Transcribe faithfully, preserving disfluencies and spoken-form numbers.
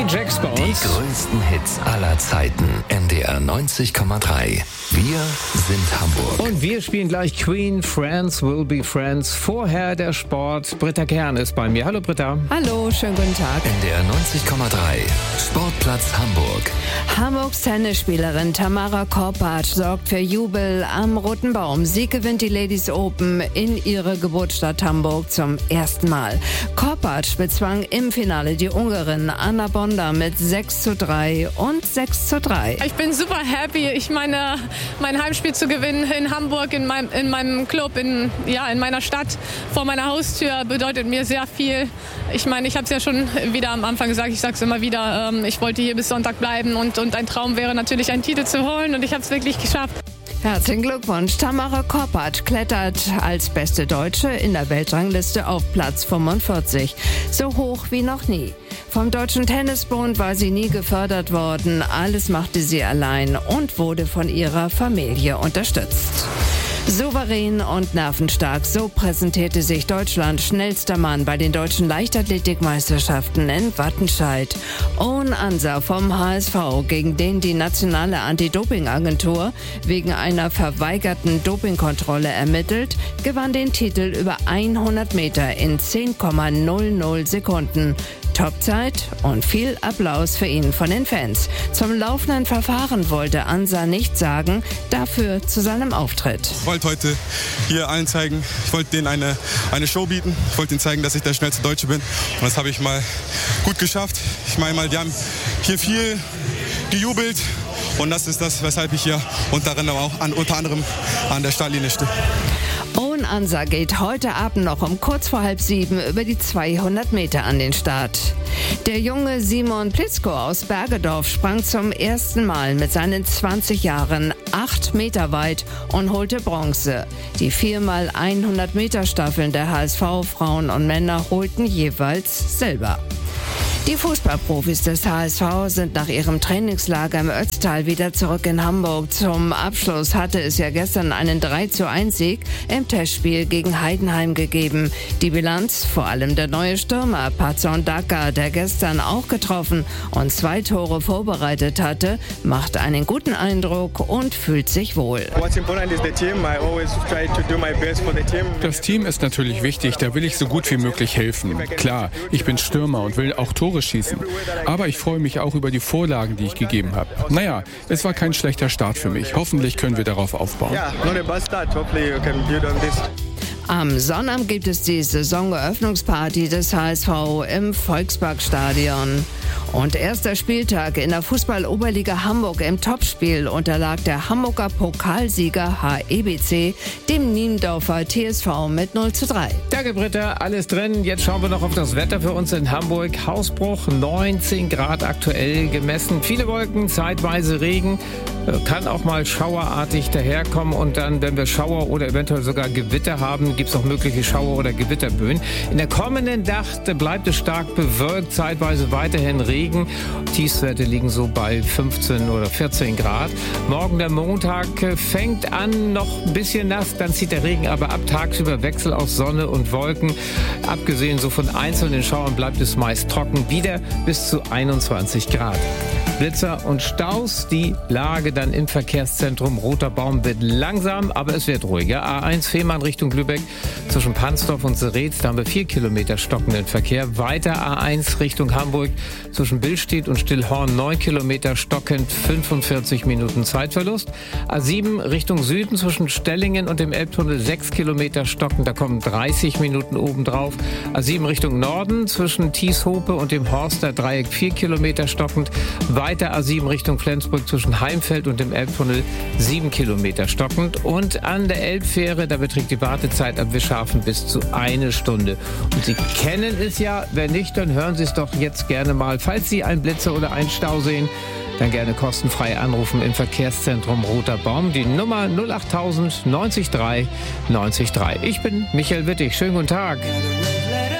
Jax bei uns. Die größten Hits aller Zeiten. N D R neunzig Komma drei. Wir sind Hamburg. Und wir spielen gleich Queen, Friends Will Be Friends. Vorher der Sport. Britta Kern ist bei mir. Hallo Britta. Hallo, schönen guten Tag. N D R neunzig Komma drei. Sportplatz Hamburg. Hamburgs Tennisspielerin Tamara Korpatsch sorgt für Jubel am Roten Baum. Sie gewinnt die Ladies Open in ihre Geburtsstadt Hamburg zum ersten Mal. Korpatsch bezwang im Finale die Ungarin Anna Bonda mit sechs zu drei und sechs zu drei. Ich bin super happy. Ich meine, mein Heimspiel zu gewinnen in Hamburg, in meinem, in meinem Club, in, ja, in meiner Stadt, vor meiner Haustür, bedeutet mir sehr viel. Ich meine, ich habe es ja schon wieder am Anfang gesagt, ich sage es immer wieder, ähm, ich wollte hier bis Sonntag bleiben und, und ein Traum wäre natürlich, einen Titel zu holen und ich habe es wirklich geschafft. Herzlichen Glückwunsch. Tamara Korpatsch klettert als beste Deutsche in der Weltrangliste auf Platz fünfundvierzig. So hoch wie noch nie. Vom Deutschen Tennisbund war sie nie gefördert worden. Alles machte sie allein und wurde von ihrer Familie unterstützt. Souverän und nervenstark, so präsentierte sich Deutschlands schnellster Mann bei den deutschen Leichtathletikmeisterschaften in Wattenscheid. Owen Ansa vom H S V, gegen den die nationale Anti-Doping-Agentur wegen einer verweigerten Dopingkontrolle ermittelt, gewann den Titel über hundert Meter in zehn Komma null null Sekunden. Topzeit und viel Applaus für ihn von den Fans. Zum laufenden Verfahren wollte Ansa nichts sagen, dafür zu seinem Auftritt. Ich wollte heute hier allen zeigen, ich wollte denen eine, eine Show bieten. Ich wollte ihnen zeigen, dass ich der schnellste Deutsche bin. Und das habe ich mal gut geschafft. Ich meine mal, die haben hier viel gejubelt. Und das ist das, weshalb ich hier unter anderem auch an, unter anderem an der Startlinie stehe. Owen Ansa geht heute Abend noch um kurz vor halb sieben über die zweihundert Meter an den Start. Der junge Simon Plitzko aus Bergedorf sprang zum ersten Mal mit seinen zwanzig Jahren acht Meter weit und holte Bronze. Die viermal hundert Meter Staffeln der H S V Frauen und Männer holten jeweils Silber. Die Fußballprofis des H S V sind nach ihrem Trainingslager im Ötztal wieder zurück in Hamburg. Zum Abschluss hatte es ja gestern einen drei zu eins Sieg im Testspiel gegen Heidenheim gegeben. Die Bilanz, vor allem der neue Stürmer Patson Daka, der gestern auch getroffen und zwei Tore vorbereitet hatte, macht einen guten Eindruck und fühlt sich wohl. Das Team ist natürlich wichtig, da will ich so gut wie möglich helfen. Klar, ich bin Stürmer und will auch Tore schießen. Aber ich freue mich auch über die Vorlagen, die ich gegeben habe. Naja, es war kein schlechter Start für mich. Hoffentlich können wir darauf aufbauen. Am Sonnabend gibt es die Saisoneröffnungsparty des H S V im Volksparkstadion. Und erster Spieltag in der Fußball-Oberliga Hamburg im Topspiel unterlag der Hamburger Pokalsieger H E B C dem Niendorfer T S V mit null zu drei. Danke Britta, alles drin. Jetzt schauen wir noch auf das Wetter für uns in Hamburg. Hausbruch, neunzehn Grad aktuell gemessen. Viele Wolken, zeitweise Regen. Kann auch mal schauerartig daherkommen und dann, wenn wir Schauer oder eventuell sogar Gewitter haben, gibt es auch mögliche Schauer- oder Gewitterböen. In der kommenden Nacht bleibt es stark bewölkt, zeitweise weiterhin Regen. Tiefstwerte liegen so bei fünfzehn oder vierzehn Grad. Morgen der Montag fängt an, noch ein bisschen nass, dann zieht der Regen aber ab, tagsüber Wechsel aus Sonne und Wolken. Abgesehen so von einzelnen Schauern bleibt es meist trocken, wieder bis zu einundzwanzig Grad. Blitzer und Staus, die Lage dann im Verkehrszentrum Roter Baum wird langsam, aber es wird ruhiger. A eins Fehmarn Richtung Lübeck zwischen Pansdorf und Seretz, da haben wir vier Kilometer stockenden Verkehr. Weiter A eins Richtung Hamburg zwischen Billstedt und Stillhorn neun Kilometer stockend, fünfundvierzig Minuten Zeitverlust. A sieben Richtung Süden zwischen Stellingen und dem Elbtunnel sechs Kilometer stockend, da kommen dreißig Minuten obendrauf. A sieben Richtung Norden zwischen Tieshope und dem Horster Dreieck vier Kilometer stockend. Weiter A sieben Richtung Flensburg zwischen Heimfeld und dem Elbtunnel sieben Kilometer stockend. Und an der Elbfähre, da beträgt die Wartezeit am Wischhafen bis zu eine Stunde. Und Sie kennen es ja, wenn nicht, dann hören Sie es doch jetzt gerne mal. Falls Sie einen Blitzer oder einen Stau sehen, dann gerne kostenfrei anrufen im Verkehrszentrum Roter Baum. Die Nummer null acht null null neunzig drei neunzig drei. Ich bin Michael Wittig. Schönen guten Tag.